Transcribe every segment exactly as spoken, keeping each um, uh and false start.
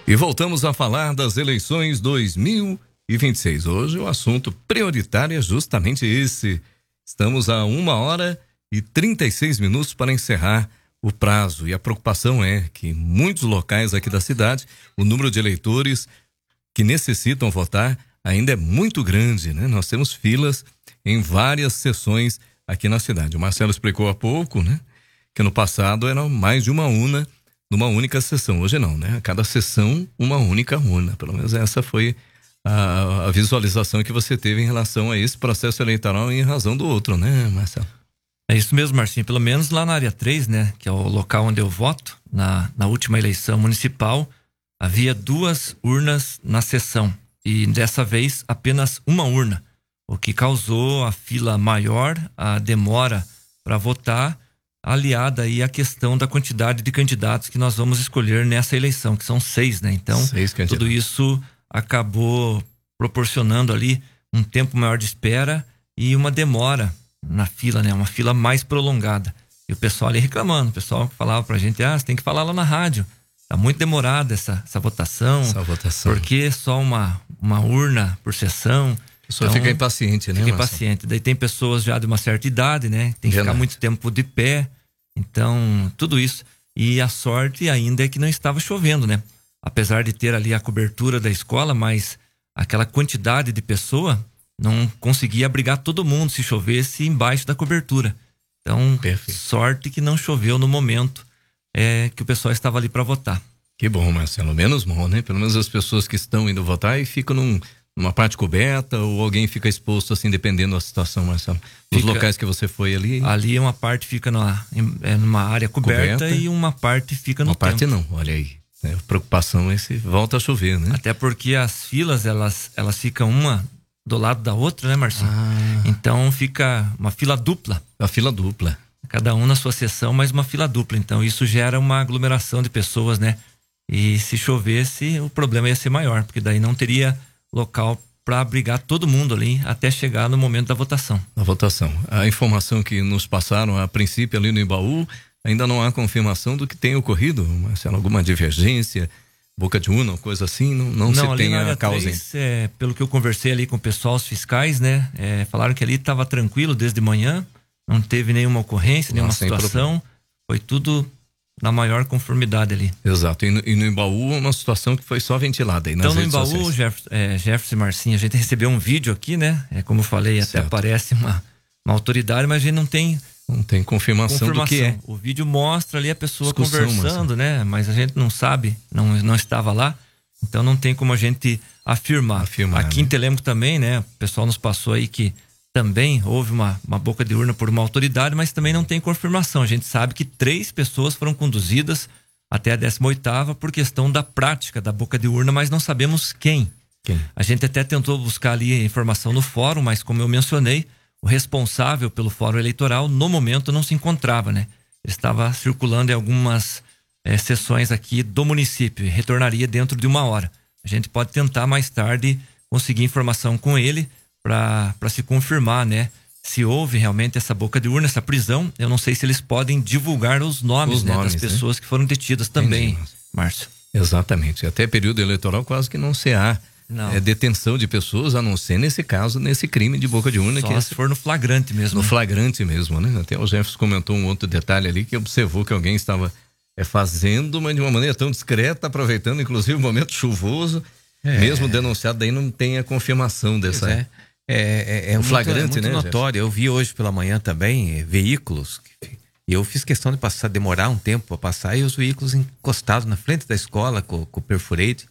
E voltamos a falar das eleições dois mil e vinte e seis. Hoje o assunto prioritário é justamente esse. Estamos a uma hora e trinta e seis minutos para encerrar o prazo. E a preocupação é que em muitos locais aqui da cidade, o número de eleitores que necessitam votar ainda é muito grande, né? Nós temos filas em várias sessões aqui na cidade. O Marcelo explicou há pouco, né? Que no passado era mais de uma urna numa única sessão. Hoje não, né? A cada sessão, uma única urna. Pelo menos essa foi a, a visualização que você teve em relação a esse processo eleitoral em razão do outro, né, Marcelo? É isso mesmo, Marcinho. Pelo menos lá na área três, né? Que é o local onde eu voto, na, na última eleição municipal, havia duas urnas na sessão. E dessa vez, apenas uma urna. O que causou a fila maior, a demora para votar, aliada aí à questão da quantidade de candidatos que nós vamos escolher nessa eleição, que são seis, né? Então, seis tudo isso acabou proporcionando ali um tempo maior de espera e uma demora na fila, né? Uma fila mais prolongada. E o pessoal ali reclamando, o pessoal falava pra gente, ah, você tem que falar lá na rádio. Tá muito demorada essa, essa votação. Essa votação. Porque só uma, uma urna por sessão. A pessoa então, fica impaciente, né? Fica impaciente. Daí tem pessoas já de uma certa idade, né? Tem que Verdade. ficar muito tempo de pé. Então, tudo isso. E a sorte ainda é que não estava chovendo, né? Apesar de ter ali a cobertura da escola, mas aquela quantidade de pessoa não conseguia abrigar todo mundo se chovesse embaixo da cobertura. Então, Perfeito. sorte que não choveu no momento é, que o pessoal estava ali para votar. Que bom, Marcelo. Menos mal, né? Pelo menos as pessoas que estão indo votar e ficam num... numa parte coberta ou alguém fica exposto assim, dependendo da situação, Marcelo? Nos fica, locais que você foi ali? Ali uma parte fica numa, é, numa área coberta, coberta e uma parte fica no Uma tempo. parte não, olha aí. É, preocupação é se volta a chover, né? Até porque as filas, elas, elas ficam uma do lado da outra, né, Marcinho? Ah. Então fica uma fila dupla. A fila dupla. Cada um na sua sessão, mas uma fila dupla. Então isso gera uma aglomeração de pessoas, né? E se chovesse, o problema ia ser maior, porque daí não teria local para abrigar todo mundo ali até chegar no momento da votação. A votação. A informação que nos passaram a princípio ali no Imbaú, ainda não há confirmação do que tem ocorrido, Marcelo, alguma divergência, boca de urna, coisa assim, não, não, não se tem a causa. três, é, pelo que eu conversei ali com o pessoal, os fiscais, né, é, falaram que ali estava tranquilo desde manhã, não teve nenhuma ocorrência, nenhuma Nossa, situação, foi tudo na maior conformidade ali. Exato, e no, e no Imbaú uma situação que foi só ventilada aí nas Então no redes Imbaú, Jefferson, é, Jefferson e Marcinho, a gente recebeu um vídeo aqui, né? É, como eu falei, certo. até parece uma, uma autoridade, mas a gente não tem não tem confirmação, confirmação do que é. O vídeo mostra ali a pessoa Discussão, conversando, Marcinho. né? Mas a gente não sabe, não, não estava lá, então não tem como a gente afirmar. afirmar aqui né? em Telêmaco também, né? O pessoal nos passou aí que também houve uma, uma boca de urna por uma autoridade, mas também não tem confirmação. A gente sabe que três pessoas foram conduzidas até a décima oitava por questão da prática da boca de urna, mas não sabemos quem. quem. A gente até tentou buscar ali a informação no fórum, mas como eu mencionei, o responsável pelo fórum eleitoral no momento não se encontrava, né? Ele estava circulando em algumas é, sessões aqui do município e retornaria dentro de uma hora. A gente pode tentar mais tarde conseguir informação com ele para se confirmar, né? Se houve realmente essa boca de urna, essa prisão. Eu não sei se eles podem divulgar os nomes, os né, nomes das pessoas né? que foram detidas também, Entendi. Márcio. Exatamente. Até período eleitoral quase que não se há é, detenção de pessoas, a não ser nesse caso, nesse crime de boca de urna. Só que se for no flagrante mesmo. No né? flagrante mesmo, né? Até o Jefferson comentou um outro detalhe ali que observou que alguém estava é, fazendo, mas de uma maneira tão discreta, aproveitando inclusive o momento chuvoso, é. mesmo denunciado, daí não tem a confirmação dessa... É. É, é, é um flagrante, muito, é muito né, notório. Eu vi hoje pela manhã também é, veículos e eu fiz questão de passar, demorar um tempo para passar e os veículos encostados na frente da escola com, com o perfurate,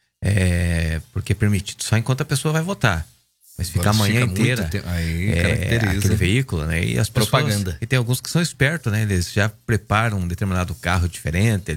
é, porque é permitido só enquanto a pessoa vai votar. Mas ficar a manhã fica inteira aí, é, aquele veículo, né? E as pessoas, propaganda. E tem alguns que são espertos, né? Eles já preparam um determinado carro diferente.